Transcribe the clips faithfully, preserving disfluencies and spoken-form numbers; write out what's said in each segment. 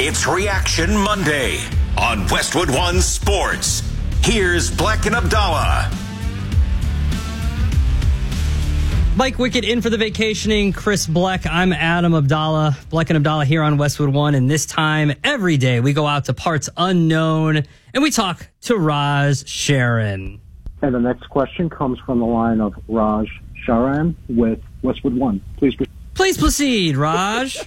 It's Reaction Monday on Westwood One Sports. Here's Bleck and Abdallah. Mike Wickett in for the vacationing Chris Bleck. I'm Adam Abdallah. Bleck and Abdallah here on Westwood One. And this time, every day, we go out to parts unknown and we talk to Raj Sharon. And the next question comes from the line of Raj Sharan with Westwood One. Please proceed. Please proceed, Raj.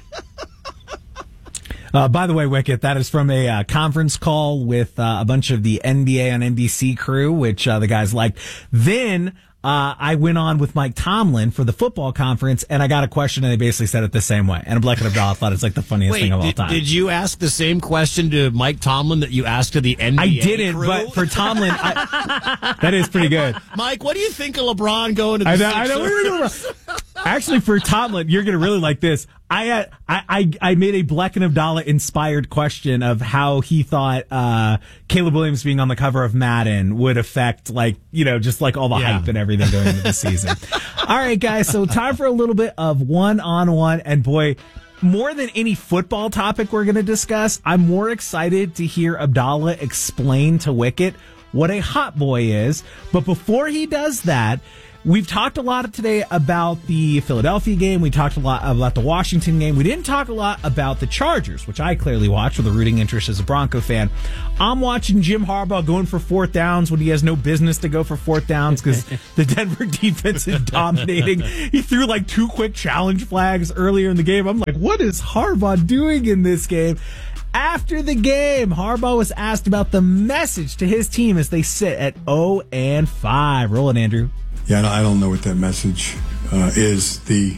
Uh, by the way, Wicket, that is from a uh, conference call with uh, a bunch of the N B A on N B C crew, which uh, the guys liked. Then uh, I went on with Mike Tomlin for the football conference, and I got a question, and they basically said it the same way. And Bleck and Abdallah thought it's like the funniest Wait, thing of all did, time. Did you ask the same question to Mike Tomlin that you asked to the N B A I didn't, crew? but for Tomlin, I, that is pretty good. Mike, what do you think of LeBron going to the I know, I know. Sixers? Actually, for Tomlin, you're going to really like this. I, had, I I I made a Bleck and Abdallah inspired question of how he thought uh, Caleb Williams being on the cover of Madden would affect, like, you know, just like all the Yeah. hype and everything going into the season. All right, guys. So time for a little bit of one on one, and boy, more than any football topic we're going to discuss, I'm more excited to hear Abdallah explain to Wicket what a hot boy is. But before he does that, we've talked a lot today about the Philadelphia game. We talked a lot about the Washington game. We didn't talk a lot about the Chargers, which I clearly watch with a rooting interest as a Bronco fan. I'm watching Jim Harbaugh going for fourth downs when he has no business to go for fourth downs because the Denver defense is dominating. He threw like two quick challenge flags earlier in the game. I'm like, what is Harbaugh doing in this game? After the game, Harbaugh was asked about the message to his team as they sit at oh and five. Roll it, Andrew. Yeah, I don't know what that message uh, is. The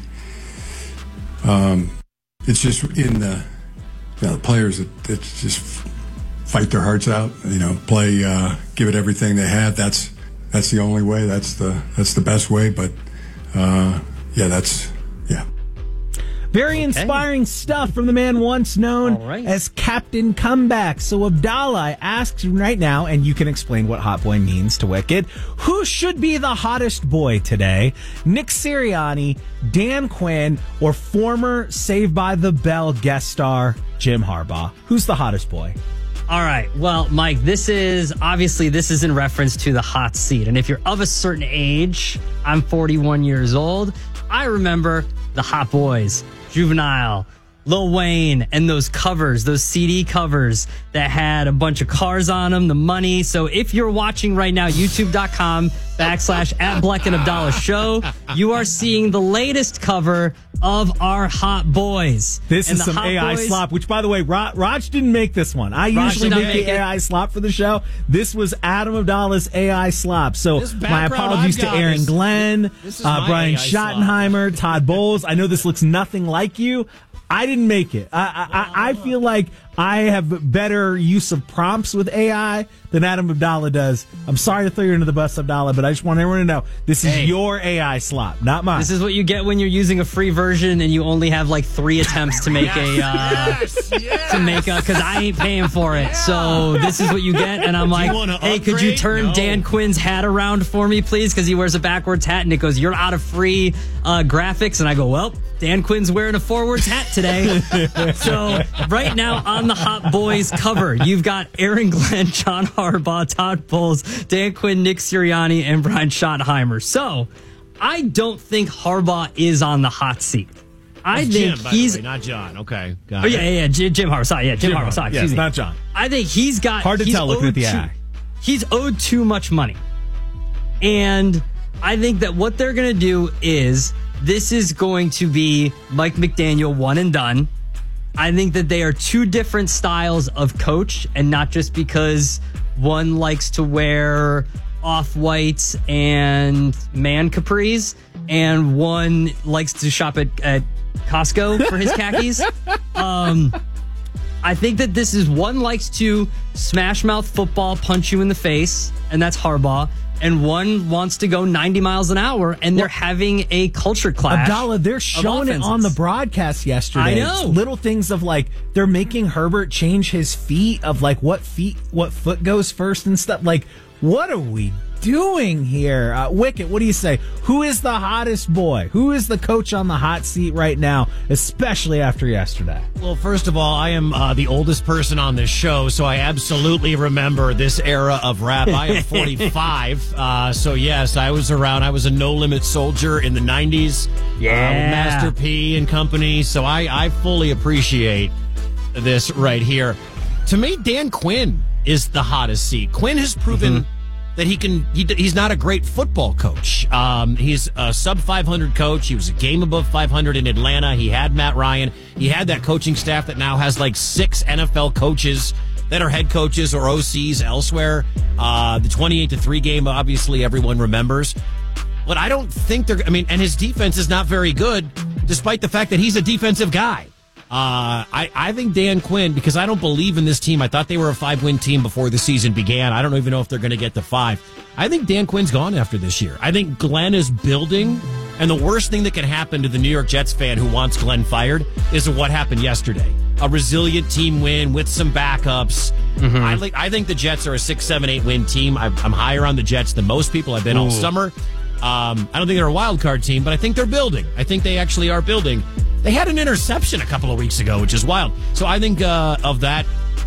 um, it's just in the, you know, the players that, that just fight their hearts out. You know, play, uh, give it everything they have. That's that's the only way. That's the that's the best way. But uh, yeah, that's yeah. Very inspiring stuff from the man once known right. as Captain Comeback. So Abdallah asks right now, and you can explain what hot boy means to Wicked, who should be the hottest boy today? Nick Sirianni, Dan Quinn, or former Saved by the Bell guest star Jim Harbaugh? Who's the hottest boy? All right. Well, Mike, this is obviously this is in reference to the hot seat. And if you're of a certain age, I'm forty-one years old. I remember the Hot Boys, Juvenile, Lil Wayne, and those covers, those C D covers that had a bunch of cars on them, the money. So if you're watching right now, youtube.com backslash at Bleck and Abdallah show, you are seeing the latest cover of our Hot Boys. This and is some Hot A I Boys, slop, which, by the way, Raj, Raj didn't make this one. I Raj usually did not make, make the it. A I slop for the show. This was Adam Abdallah's A I slop. So This my background apologies I've to got Aaron is- Glenn, this is uh, my Brian A I slop. Schottenheimer, Todd Bowles. I know this looks nothing like you. I didn't make it. I, I, I feel like I have better use of prompts with A I than Adam Abdallah does. I'm sorry to throw you under the bus, Abdallah, but I just want everyone to know this is Hey. your A I slop, not mine. This is what you get when you're using a free version and you only have like three attempts to make a uh, Yes, yes. to make a because I ain't paying for it. So this is what you get, and I'm you like, wanna hey, could you upgrade? turn No. Dan Quinn's hat around for me, please? Because he wears a backwards hat, and it goes, you're out of free uh, graphics, and I go, well, Dan Quinn's wearing a forwards hat today. So right now on the Hot Boys cover, you've got Aaron Glenn, John Harbaugh, Todd Bowles, Dan Quinn, Nick Sirianni, and Brian Schottenheimer. So I don't think Harbaugh is on the hot seat. I That's think Jim, by he's. the way, not John. Okay, got Oh it. yeah, yeah, yeah, Jim, Jim Harbaugh. Sorry, yeah, Jim, Jim Harbaugh. Harbaugh. Sorry, Yes, excuse me. not John. I think he's got Hard to he's tell looking owed at the too- eye. He's owed too much money, and I think that what they're going to do is this is going to be Mike McDaniel one and done. I think that they are two different styles of coach, and not just because one likes to wear off-whites and man capris, and one likes to shop at, at Costco for his khakis. Um, I think that this is one likes to smash mouth football, punch you in the face, and that's Harbaugh. And one wants to go ninety miles an hour, and they're having a culture clash. Abdallah, they're showing it on the offenses. broadcast yesterday. I know. It's little things of like they're making Herbert change his feet of like what feet, what foot goes first and stuff. Like, what are we doing here? Uh, Wicket, what do you say? Who is the hottest boy? Who is the coach on the hot seat right now, especially after yesterday? Well, first of all, I am uh, the oldest person on this show, so I absolutely remember this era of rap. I am forty-five, uh, so yes, I was around. I was a No Limit soldier in the nineties. Yeah. Uh, with Master P and company, so I, I fully appreciate this right here. To me, Dan Quinn is the hottest seat. Quinn has proven mm-hmm. that he can. He, he's not a great football coach. Um, he's a sub five hundred coach. He was a game above five hundred in Atlanta. He had Matt Ryan. He had that coaching staff that now has like six N F L coaches that are head coaches or O Cs elsewhere. Uh, the twenty-eight to three game, obviously, everyone remembers. But I don't think they're. I mean, and his defense is not very good, despite the fact that he's a defensive guy. Uh, I, I think Dan Quinn, because I don't believe in this team. I thought they were a five-win team before the season began. I don't even know if they're going to get to five. I think Dan Quinn's gone after this year. I think Glenn is building, and the worst thing that can happen to the New York Jets fan who wants Glenn fired is what happened yesterday. A resilient team win with some backups. Mm-hmm. I, like, I think the Jets are a six, seven, eight win team. I, I'm higher on the Jets than most people. I've been Ooh. all summer. Um, I don't think they're a wild card team, but I think they're building. I think they actually are building. They had an interception a couple of weeks ago, which is wild. So I think uh, of that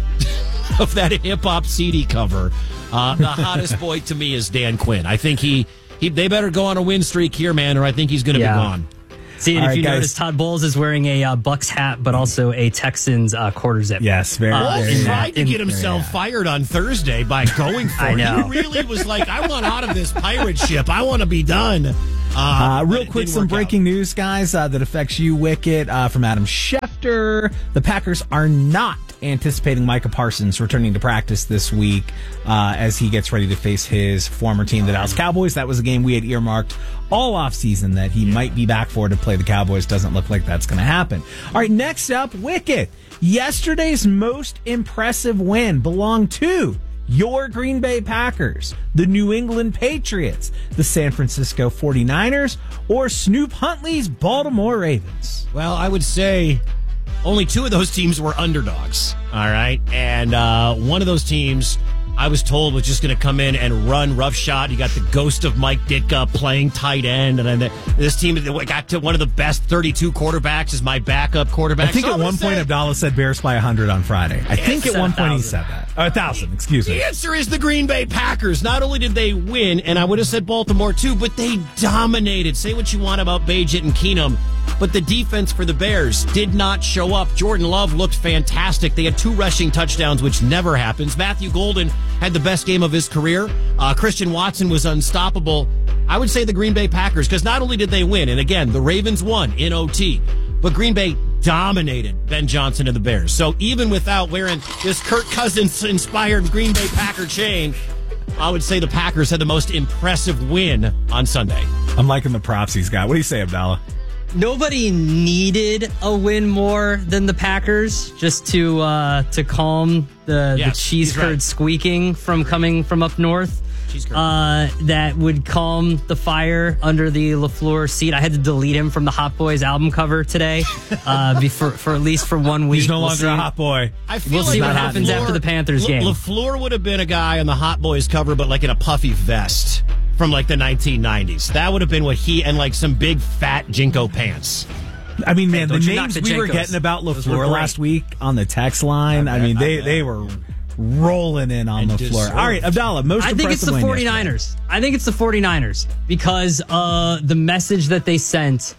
of that hip hop C D cover, uh, the hottest boy to me is Dan Quinn. I think he, he they better go on a win streak here, man, or I think he's going to yeah. be gone. See, and All if right, you guys. notice, Todd Bowles is wearing a uh, Bucks hat, but also a Texans uh, quarter zip. Yes, very. Uh, very he tried to in, get himself yeah. fired on Thursday by going for I it. know. He really was like, I want out of this pirate ship. I want to be done. Uh, Uh, real quick, some breaking out. news, guys, uh, that affects you, Wicket, uh, from Adam Schefter. The Packers are not anticipating Micah Parsons returning to practice this week uh, as he gets ready to face his former team, the Dallas Cowboys. That was a game we had earmarked all offseason that he yeah. might be back for to play the Cowboys. Doesn't look like that's going to happen. All right, next up, Wicket. Yesterday's most impressive win belonged to your Green Bay Packers, the New England Patriots, the San Francisco forty-niners, or Snoop Huntley's Baltimore Ravens? Well, I would say only two of those teams were underdogs, all right? And uh, one of those teams, I was told, was just going to come in and run roughshod. You got the ghost of Mike Ditka playing tight end, and then the, this team got to one of the best thirty-two quarterbacks as my backup quarterback. I think so at one point say, Abdallah said Bears by one hundred on Friday. I think at one point he said that. Oh, one thousand, excuse me. The answer is the Green Bay Packers. Not only did they win, and I would have said Baltimore too, but they dominated. Say what you want about Bagent and Keenum, but the defense for the Bears did not show up. Jordan Love looked fantastic. They had two rushing touchdowns, which never happens. Matthew Golden had the best game of his career. Uh, Christian Watson was unstoppable. I would say the Green Bay Packers, because not only did they win, and again, the Ravens won in O T, but Green Bay dominated Ben Johnson and the Bears. So even without wearing this Kirk Cousins-inspired Green Bay Packer chain, I would say the Packers had the most impressive win on Sunday. I'm liking the props he's got. What do you say, Abdallah? Nobody needed a win more than the Packers just to uh, to calm the, Yes, the cheese he's curd right. squeaking from coming from up north. Cheese curd. Uh, that would calm the fire under the LaFleur seat. I had to delete him from the Hot Boys album cover today, uh, before, for at least for one week. He's no We'll longer see. a hot boy. I feel We'll like see what LaFleur- happens after the Panthers game. LaFleur would have been a guy on the Hot Boys cover, but like in a puffy vest from like the nineteen nineties. That would have been what he, and like some big fat Jinko pants. I mean, man, Hey, the don't you knock names the we were Jenkos. getting about Those were LaFleur great. last week on the text line, I, bet, mean, I they, bet. they were rolling in on And LaFleur. deserved. All right, Abdallah, most I think it's impressive the win forty-niners. I think it's the forty-niners because uh, the message that they sent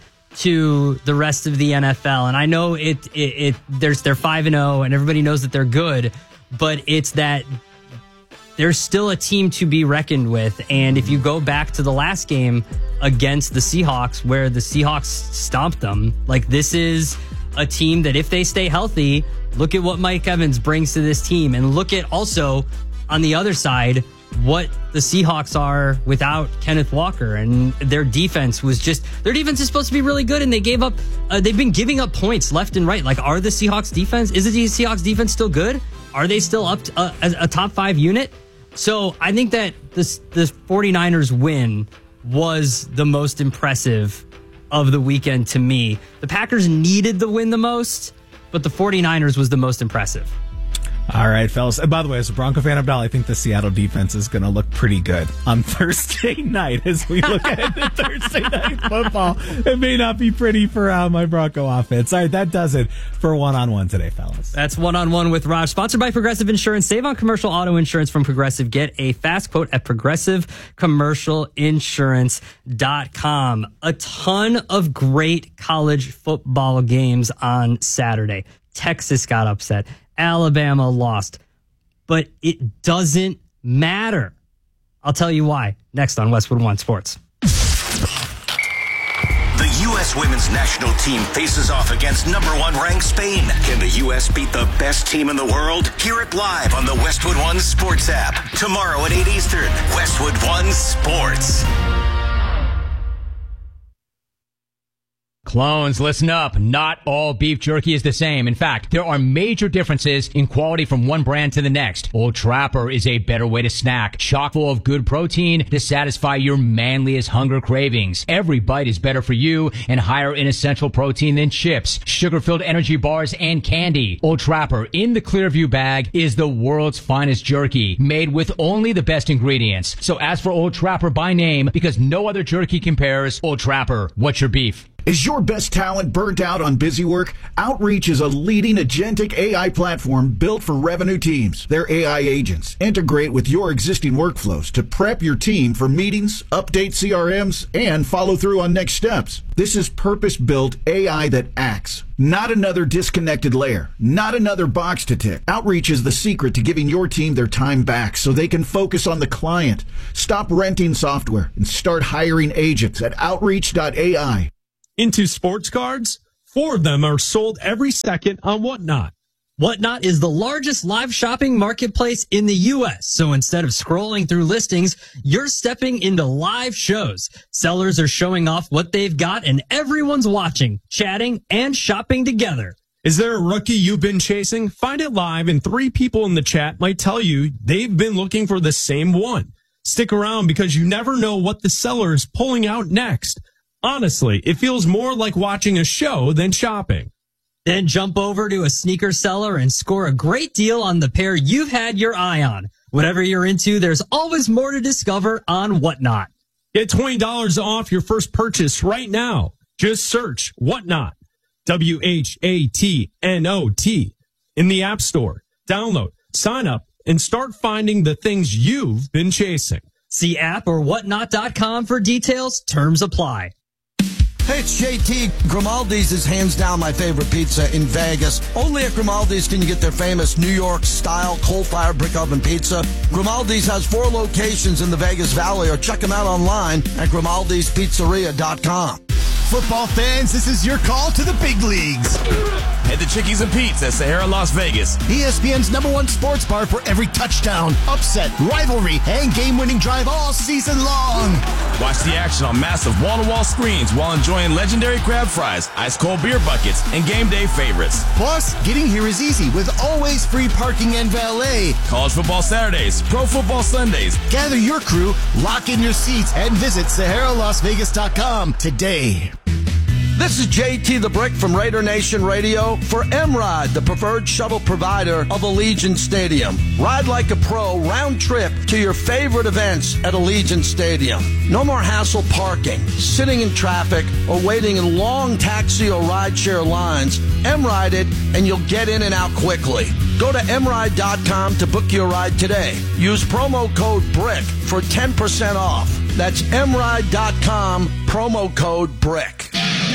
to the rest of the N F L, and I know it, it, it there's they're five and oh, and everybody knows that they're good, but it's that there's still a team to be reckoned with. And if you go back to the last game against the Seahawks, where the Seahawks stomped them, like this is a team that if they stay healthy, look at what Mike Evans brings to this team, and look at also on the other side what the Seahawks are without Kenneth Walker, and their defense was just their defense is supposed to be really good, and they gave up uh, they've been giving up points left and right. Like, are the Seahawks defense is the Seahawks defense still good? Are they still up to, uh, as a top five unit? So I think that this the forty-niners win was the most impressive of the weekend to me. The Packers needed the win the most, but the forty-niners was the most impressive. All right, fellas. And by the way, as a Bronco fan, Abdal, I think the Seattle defense is going to look pretty good on Thursday night as we look at the Thursday night football. It may not be pretty for uh, my Bronco offense. All right, that does it for one-on-one today, fellas. That's one-on-one with Raj, sponsored by Progressive Insurance. Save on commercial auto insurance from Progressive. Get a fast quote at progressive commercial insurance dot com. A ton of great college football games on Saturday. Texas got upset. Alabama lost, but it doesn't matter. I'll tell you why next on Westwood One Sports. The U S women's national team faces off against number one ranked Spain. Can the U S beat the best team in the world? Hear it live on the Westwood One Sports app. Tomorrow at eight Eastern, Westwood One Sports. Clones, listen up. Not all beef jerky is the same. In fact, there are major differences in quality from one brand to the next. Old Trapper is a better way to snack, chock full of good protein to satisfy your manliest hunger cravings. Every bite is better for you and higher in essential protein than chips, sugar-filled energy bars, and candy. Old Trapper in the Clearview bag is the world's finest jerky, made with only the best ingredients. So ask for Old Trapper by name because no other jerky compares. Old Trapper, what's your beef? Is your best talent burnt out on busy work? Outreach is a leading agentic A I platform built for revenue teams. Their A I agents integrate with your existing workflows to prep your team for meetings, update C R Ms, and follow through on next steps. This is purpose-built A I that acts. Not another disconnected layer. Not another box to tick. Outreach is the secret to giving your team their time back so they can focus on the client. Stop renting software and start hiring agents at outreach dot A I. Into sports cards, four of them are sold every second on Whatnot. Whatnot is the largest live shopping marketplace in the U S. So instead of scrolling through listings, you're stepping into live shows. Sellers are showing off what they've got and everyone's watching, chatting, and shopping together. Is there a rookie you've been chasing? Find it live and three people in the chat might tell you they've been looking for the same one. Stick around because you never know what the seller is pulling out next. Honestly, it feels more like watching a show than shopping. Then jump over to a sneaker seller and score a great deal on the pair you've had your eye on. Whatever you're into, there's always more to discover on Whatnot. Get twenty dollars off your first purchase right now. Just search Whatnot, W H A T N O T, in the App Store. Download, sign up, and start finding the things you've been chasing. See app or whatnot dot com for details. Terms apply. Hey, it's J T. Grimaldi's is hands down my favorite pizza in Vegas. Only at Grimaldi's can you get their famous New York-style coal-fired brick oven pizza. Grimaldi's has four locations in the Vegas Valley, or check them out online at grimaldis pizzeria dot com. Football fans, this is your call to the big leagues. Head to Chickies and Pete's at Sahara, Las Vegas. E S P N's number one sports bar for every touchdown, upset, rivalry, and game-winning drive all season long. Watch the action on massive wall-to-wall screens while enjoying legendary crab fries, ice-cold beer buckets, and game day favorites. Plus, getting here is easy with always free parking and valet. College football Saturdays, pro football Sundays. Gather your crew, lock in your seats, and visit Sahara Las Vegas dot com today. This is J T the Brick from Raider Nation Radio for M-Ride, the preferred shuttle provider of Allegiant Stadium. Ride like a pro, round trip to your favorite events at Allegiant Stadium. No more hassle parking, sitting in traffic, or waiting in long taxi or rideshare lines. M-Ride it, and you'll get in and out quickly. Go to M ride dot com to book your ride today. Use promo code BRICK for ten percent off. That's M ride dot com, promo code BRICK.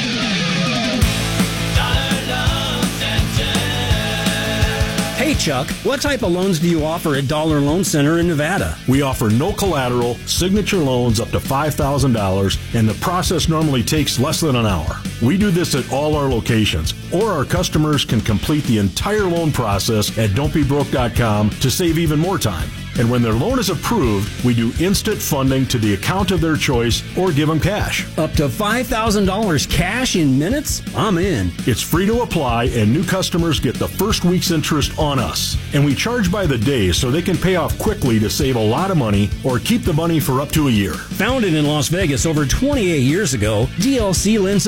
Hey, Chuck, what type of loans do you offer at Dollar Loan Center in Nevada? We offer no collateral, signature loans up to five thousand dollars, and the process normally takes less than an hour. We do this at all our locations, or our customers can complete the entire loan process at don't be broke dot com to save even more time. And when their loan is approved, we do instant funding to the account of their choice or give them cash. Up to five thousand dollars cash in minutes? I'm in. It's free to apply, and new customers get the first week's interest on us. And we charge by the day so they can pay off quickly to save a lot of money or keep the money for up to a year. Founded in Las Vegas over twenty-eight years ago, D L C lends up to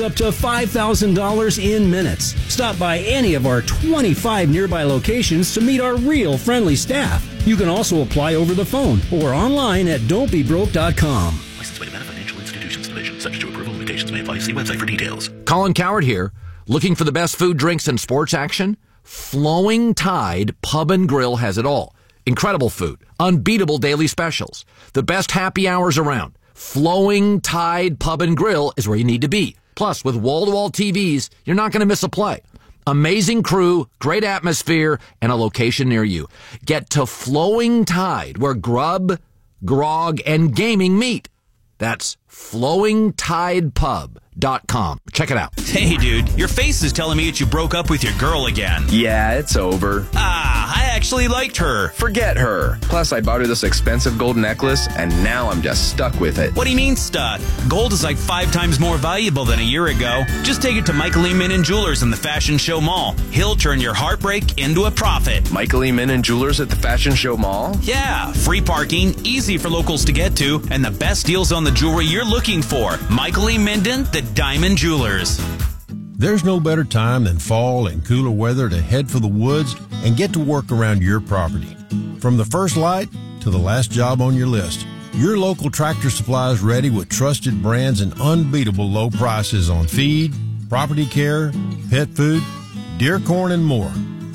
five thousand dollars in minutes. Stop by any of our twenty-five nearby locations to meet our real friendly staff. You can also apply over the phone or online at don't be broke dot com. Licensed by Nevada Financial Institutions Division. Subject to approval. Limitations may apply. See website for details. Colin Coward here. Looking for the best food, drinks, and sports action? Flowing Tide Pub and Grill has it all. Incredible food, unbeatable daily specials, the best happy hours around. Flowing Tide Pub and Grill is where you need to be. Plus, with wall-to-wall T Vs, you're not going to miss a play. Amazing crew, great atmosphere, and a location near you. Get to Flowing Tide, where grub, grog, and gaming meet. That's flowing tide pub dot com. Check it out. Hey, dude, your face is telling me that you broke up with your girl again. Yeah, it's over. Ah, I actually liked her. Forget her. Plus, I bought her this expensive gold necklace, and now I'm just stuck with it. What do you mean stuck? Gold is like five times more valuable than a year ago. Just take it to Michael E. Minnan Jewelers in the Fashion Show Mall. He'll turn your heartbreak into a profit. Michael E. Minnan Jewelers at the Fashion Show Mall? Yeah, free parking, easy for locals to get to, and the best deals on the jewelry you're looking for. Michael E. Minden, the Diamond Jewelers. There's no better time than fall and cooler weather to head for the woods and get to work around your property. From the first light to the last job on your list, your local Tractor Supply is ready with trusted brands and unbeatable low prices on feed, property care, pet food, deer corn, and more.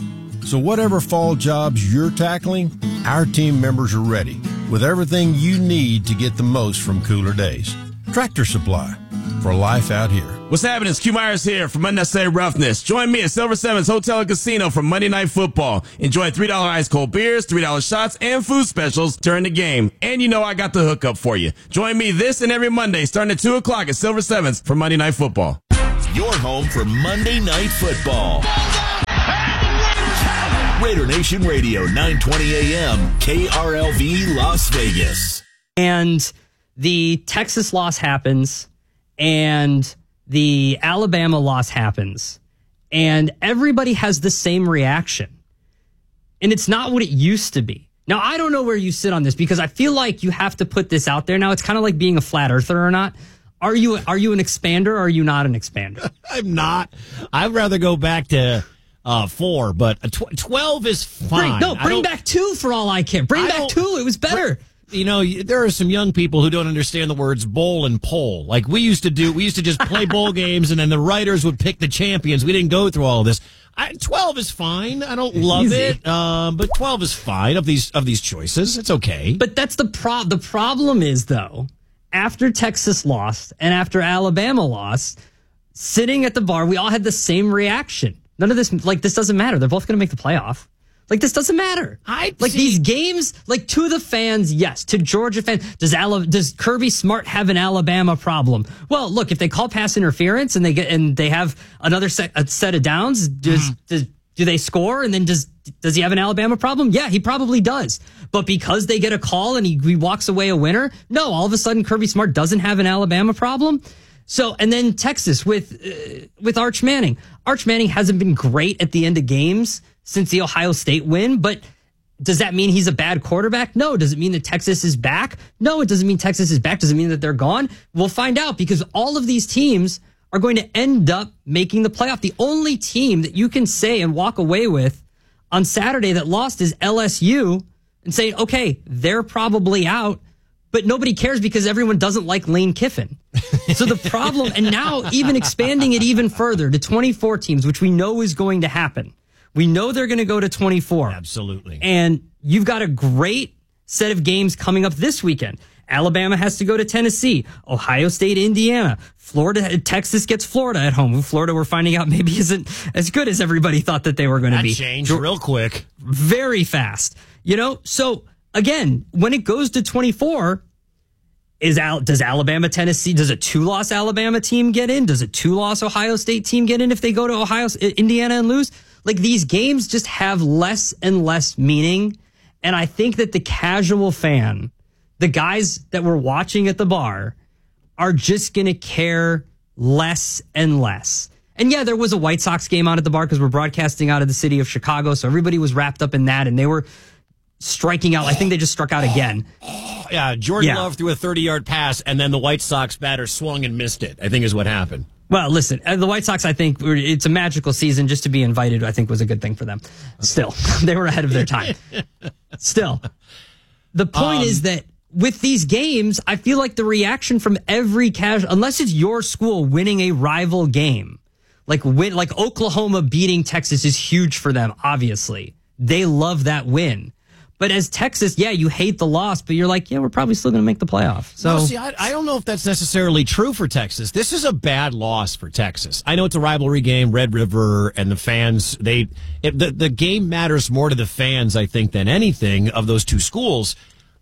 So whatever fall jobs you're tackling, our team members are ready with everything you need to get the most from cooler days. Tractor Supply, for life out here. What's happening? It's Q Myers here from Unnecessary Roughness. Join me at Silver Sevens Hotel and Casino for Monday Night Football. Enjoy three dollar ice cold beers, three dollar shots, and food specials during the game. And you know I got the hookup for you. Join me this and every Monday starting at two o'clock at Silver Sevens for Monday Night Football. Your home for Monday Night Football. Raider Nation Radio, nine twenty a.m., K R L V, Las Vegas. And the Texas loss happens, and the Alabama loss happens, and everybody has the same reaction. And it's not what it used to be. Now, I don't know where you sit on this, because I feel like you have to put this out there. Now, it's kind of like being a flat earther or not. Are you are you an expander or are you not an expander? I'm not. I'd rather go back to uh, four, but a tw- twelve is fine. Bring, no, bring back two for all I care. Bring I back two. It was better. You know, there are some young people who don't understand the words bowl and poll. Like we used to do, we used to just play bowl games, and then the writers would pick the champions. We didn't go through all of this. I, twelve is fine. I don't love Easy. it, um, but twelve is fine of these of these choices. It's okay. But that's the pro. The problem is, though, after Texas lost and after Alabama lost, sitting at the bar, we all had the same reaction. None of this, like, this doesn't matter. They're both going to make the playoff. Like, this doesn't matter. I like see. These games, like, to the fans, yes. To Georgia fans, does Ala- does Kirby Smart have an Alabama problem? Well, look, if they call pass interference and they get and they have another set, a set of downs, does, mm. does do they score? And then does does he have an Alabama problem? Yeah, he probably does. But because they get a call and he, he walks away a winner, no, all of a sudden Kirby Smart doesn't have an Alabama problem. So, and then Texas with uh, with Arch Manning. Arch Manning hasn't been great at the end of games since the Ohio State win, but does that mean he's a bad quarterback? No. Does it mean that Texas is back? No, it doesn't mean Texas is back. Does it mean that they're gone? We'll find out, because all of these teams are going to end up making the playoff. The only team that you can say and walk away with on Saturday that lost is L S U, and say, okay, they're probably out, but nobody cares because everyone doesn't like Lane Kiffin. So the problem, and now even expanding it even further to twenty-four teams, which we know is going to happen. We know they're going to go to twenty-four. Absolutely. And you've got a great set of games coming up this weekend. Alabama has to go to Tennessee, Ohio State, Indiana, Florida, Texas gets Florida at home. Florida, we're finding out, maybe isn't as good as everybody thought that they were going to be. That changed real quick. Very fast. You know, so again, when it goes to twenty-four, is Al, does Alabama, Tennessee, does a two-loss Alabama team get in? Does a two-loss Ohio State team get in if they go to Ohio, Indiana and lose? Like, these games just have less and less meaning. And I think that the casual fan, the guys that were watching at the bar, are just going to care less and less. And yeah, there was a White Sox game out at the bar because we're broadcasting out of the city of Chicago. So everybody was wrapped up in that, and they were striking out. I think they just struck out again. Yeah, Jordan Yeah. Love threw a thirty-yard pass, and then the White Sox batter swung and missed it, I think is what happened. Well, listen, the White Sox, I think it's a magical season. Just to be invited, I think was a good thing for them. Still, they were ahead of their time. Still, the point um, is that with these games, I feel like the reaction from every casual, unless it's your school winning a rival game, like win, like Oklahoma beating Texas is huge for them. Obviously, they love that win. But as Texas, yeah, you hate the loss, but you're like, yeah, we're probably still going to make the playoff. So, no, see, I, I don't know if that's necessarily true for Texas. This is a bad loss for Texas. I know it's a rivalry game, Red River, and the fans, they it, the, the game matters more to the fans, I think, than anything of those two schools.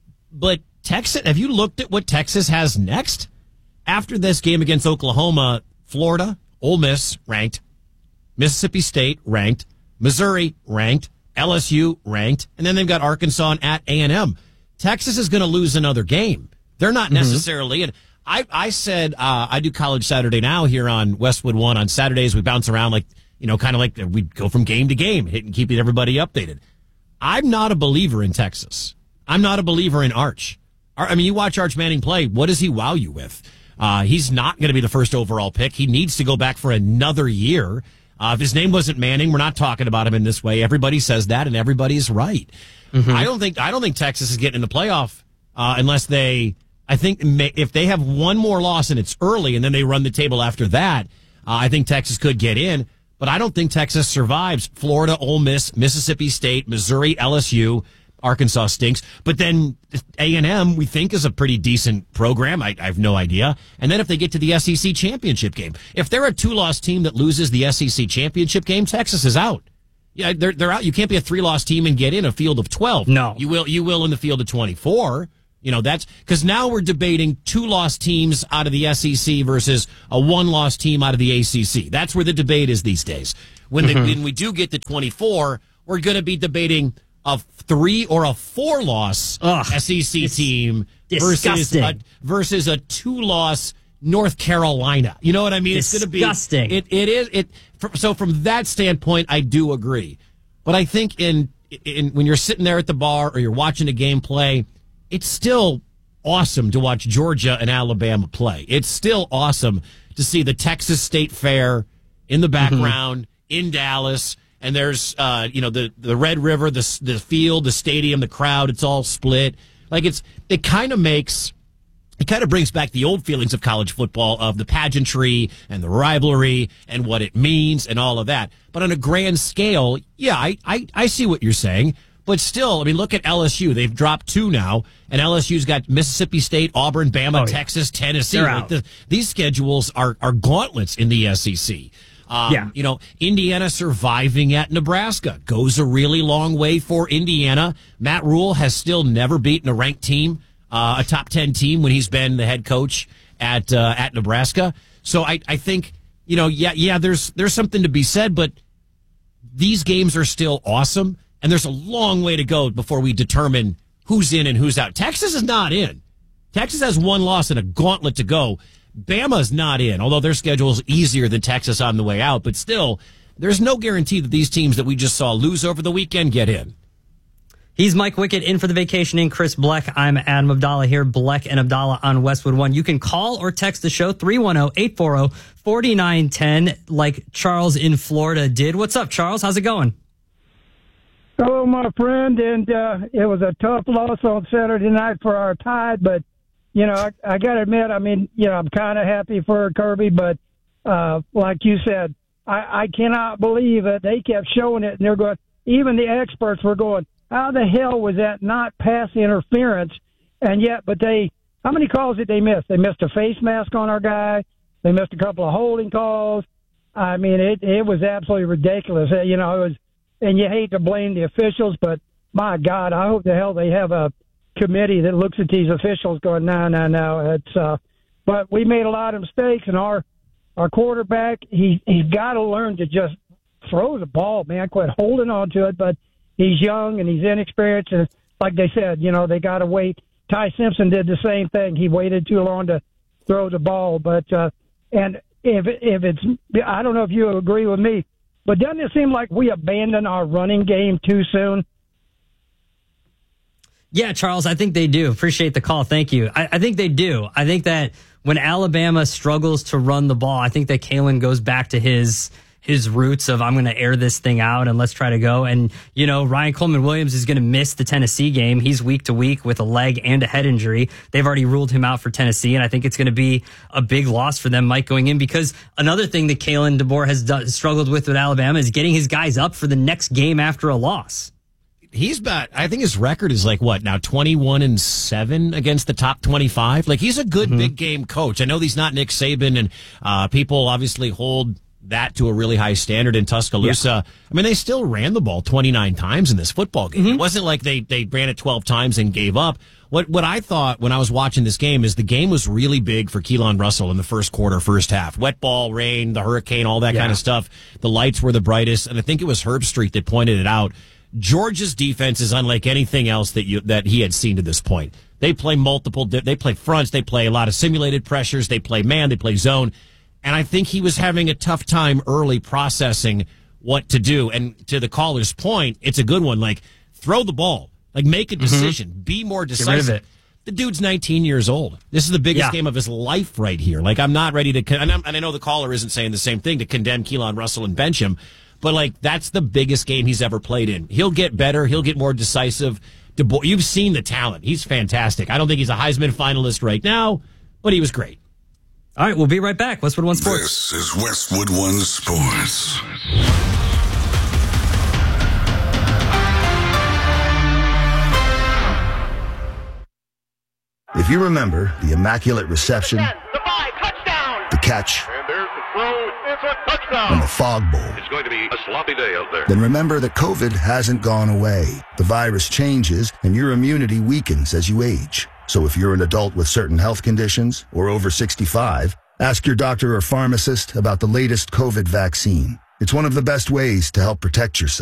But Texas, have you looked at what Texas has next? After this game against Oklahoma, Florida, Ole Miss, ranked, Mississippi State, ranked, Missouri, ranked, L S U ranked, and then they've got Arkansas and at A and M. Texas is going to lose another game. They're not necessarily, and I, I said, uh, I do College Saturday Now here on Westwood One on Saturdays. We bounce around like, you know, kind of like we go from game to game, hitting, keeping everybody updated. I'm not a believer in Texas. I'm not a believer in Arch. I mean, you watch Arch Manning play. What does he wow you with? Uh, he's not going to be the first overall pick. He needs to go back for another year. Uh, if his name wasn't Manning, we're not talking about him in this way. Everybody says that, and everybody's right. Mm-hmm. I don't think I don't think Texas is getting in the playoff uh, unless they. I think may, if they have one more loss and it's early, and then they run the table after that, uh, I think Texas could get in. But I don't think Texas survives Florida, Ole Miss, Mississippi State, Missouri, L S U. Arkansas stinks, but then A and M we think is a pretty decent program. I, I have no idea. And then if they get to the S E C championship game, if they're a two-loss team that loses the S E C championship game, Texas is out. Yeah, they're they're out. You can't be a three-loss team and get in a field of twelve. No, you will. You will in the field of twenty-four. You know that's because now we're debating two-loss teams out of the S E C versus a one-loss team out of the A C C. That's where the debate is these days. When mm-hmm. they, when we do get to twenty-four, we're going to be debating a three or a four loss Ugh, S E C team versus a, versus a two loss North Carolina. You know what I mean? Disgusting. It's going to be it. It is it. So from that standpoint, I do agree. But I think in in when you're sitting there at the bar or you're watching a game play, it's still awesome to watch Georgia and Alabama play. It's still awesome to see the Texas State Fair in the background mm-hmm. in Dallas. And there's, uh, you know, the, the Red River, the the field, the stadium, the crowd. It's all split. Like it's, it kind of makes, it kind of brings back the old feelings of college football, of the pageantry and the rivalry and what it means and all of that. But on a grand scale, yeah, I, I, I see what you're saying. But still, I mean, look at L S U. They've dropped two now, and L S U's got Mississippi State, Auburn, Bama, oh, yeah. Texas, Tennessee. Like the, these schedules are are gauntlets in the S E C. Um, yeah. You know, Indiana surviving at Nebraska goes a really long way for Indiana. Matt Rule has still never beaten a ranked team, uh, a top ten team when he's been the head coach at uh, at Nebraska. So I, I think, you know, yeah, yeah, there's there's something to be said, but these games are still awesome, and there's a long way to go before we determine who's in and who's out. Texas is not in. Texas has one loss and a gauntlet to go. Bama's not in, although their schedule is easier than Texas on the way out. But still, there's no guarantee that these teams that we just saw lose over the weekend get in. He's Mike Wickett, in for the vacationing Chris Bleck. I'm Adam Abdallah here, Bleck and Abdallah on Westwood One. You can call or text the show, three one zero, eight four zero, four nine one zero, like Charles in Florida did. What's up, Charles? How's it going? Hello, my friend, and uh, it was a tough loss on Saturday night for our Tide, but you know, I, I got to admit, I mean, you know, I'm kind of happy for Kirby, but uh, like you said, I, I cannot believe that they kept showing it, and they're going, even the experts were going, how the hell was that not pass interference? And yet, but they, how many calls did they miss? They missed a face mask on our guy. They missed a couple of holding calls. I mean, it, it was absolutely ridiculous. You know, it was, and you hate to blame the officials, but my God, I hope the hell they have a committee that looks at these officials going, no, no, no. It's, uh, but we made a lot of mistakes, and our, our quarterback, he, he's got to learn to just throw the ball, man, quit holding on to it. But he's young and he's inexperienced. And like they said, you know, they got to wait. Ty Simpson did the same thing. He waited too long to throw the ball. But, uh, and if, if it's, I don't know if you agree with me, but doesn't it seem like we abandoned our running game too soon? Yeah, Charles, I think they do. Appreciate the call. Thank you. I, I think they do. I think that when Alabama struggles to run the ball, I think that Kalen goes back to his his roots of I'm going to air this thing out and let's try to go. And, you know, Ryan Coleman Williams is going to miss the Tennessee game. He's week to week with a leg and a head injury. They've already ruled him out for Tennessee, and I think it's going to be a big loss for them, Mike, going in, because another thing that Kalen DeBoer has done, struggled with with Alabama is getting his guys up for the next game after a loss. He's about, I think his record is like what now, twenty-one and seven against the top twenty-five. Like, he's a good mm-hmm. big game coach. I know he's not Nick Saban, and uh, people obviously hold that to a really high standard in Tuscaloosa. Yeah. I mean, they still ran the ball twenty-nine times in this football game. Mm-hmm. It wasn't like they, they ran it twelve times and gave up. What what I thought when I was watching this game is the game was really big for Keelan Russell in the first quarter, first half. Wet ball, rain, the hurricane, all that yeah. kind of stuff. The lights were the brightest, and I think it was Herb Street that pointed it out. Georgia's defense is unlike anything else that you that he had seen to this point. They play multiple, they play fronts, they play a lot of simulated pressures, they play man, they play zone. And I think he was having a tough time early processing what to do. And to the caller's point, it's a good one. Like, throw the ball. Like, make a decision. Mm-hmm. Be more decisive. Get rid of it. The dude's nineteen years old. This is the biggest yeah. game of his life right here. Like, I'm not ready to, con- and, and I know the caller isn't saying the same thing, to condemn Keelan Russell and bench him. But, like, that's the biggest game he's ever played in. He'll get better. He'll get more decisive. DeBoer, you've seen the talent. He's fantastic. I don't think he's a Heisman finalist right now, but he was great. All right, we'll be right back. Westwood One Sports. This is Westwood One Sports. If you remember the Immaculate Reception, the five, touchdown, the catch, and there's the throw, it's a touchdown, and the Fog Bowl, it's going to be a sloppy day out there. Then remember that COVID hasn't gone away. The virus changes, and your immunity weakens as you age. So if you're an adult with certain health conditions or over sixty-five, ask your doctor or pharmacist about the latest COVID vaccine. It's one of the best ways to help protect yourself.